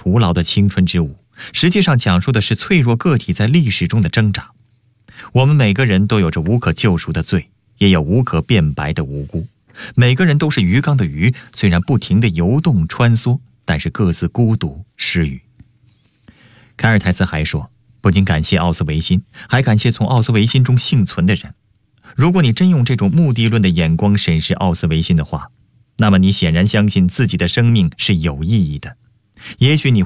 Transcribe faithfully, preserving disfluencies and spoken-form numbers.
徒劳的青春之舞，实际上讲述的是脆弱个体在历史中的挣扎。我们每个人都有着无可救赎的罪，也有无可辩白的无辜。每个人都是鱼缸的鱼，虽然不停地游动穿梭，但是各自孤独失语。凯尔泰斯还说，不仅感谢奥斯维辛，还感谢从奥斯维辛中幸存的人。如果你真用这种目的论的眼光审视奥斯维辛的话，那么你显然相信自己的生命是有意义的。也许你会